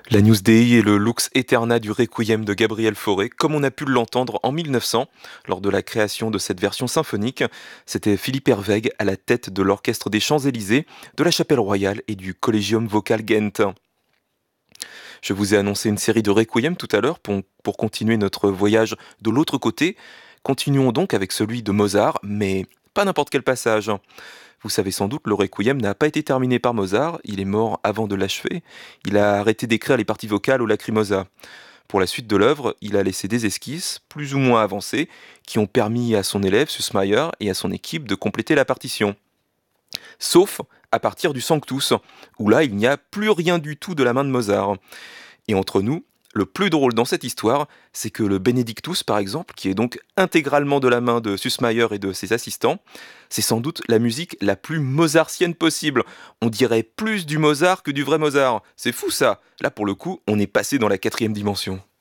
L'Agnus Dei est le Lux Aeterna du Requiem de Gabriel Fauré, comme on a pu l'entendre en 1900 lors de la création de cette version symphonique. C'était Philippe Hervègue à la tête de l'Orchestre des Champs-Élysées, de la Chapelle Royale et du Collegium Vocal Gent. Je vous ai annoncé une série de Requiem tout à l'heure pour continuer notre voyage de l'autre côté. Continuons donc avec celui de Mozart, mais pas n'importe quel passage. Vous savez sans doute, le Requiem n'a pas été terminé par Mozart, il est mort avant de l'achever. Il a arrêté d'écrire les parties vocales au Lacrimosa. Pour la suite de l'œuvre, il a laissé des esquisses, plus ou moins avancées, qui ont permis à son élève Süssmayer et à son équipe de compléter la partition. Sauf à partir du Sanctus, où là il n'y a plus rien du tout de la main de Mozart. Et entre nous, le plus drôle dans cette histoire, c'est que le Benedictus, par exemple, qui est donc intégralement de la main de Süssmayer et de ses assistants, c'est sans doute la musique la plus mozartienne possible. On dirait plus du Mozart que du vrai Mozart. C'est fou ça. Là, pour le coup, on est passé dans la quatrième dimension.